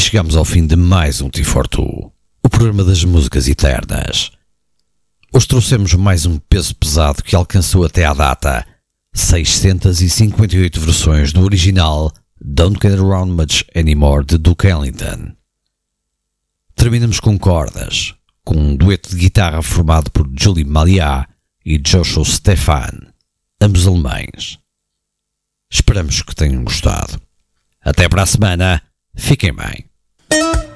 chegamos ao fim de mais um T42, o programa das músicas eternas. Hoje trouxemos mais um peso pesado que alcançou até à data 658 versões do original Don't Get Around Much Anymore de Duke Ellington. Terminamos com cordas, com um dueto de guitarra formado por Julie Maliá e Joshua Stefan, ambos alemães. Esperamos que tenham gostado. Até para a semana, fiquem bem.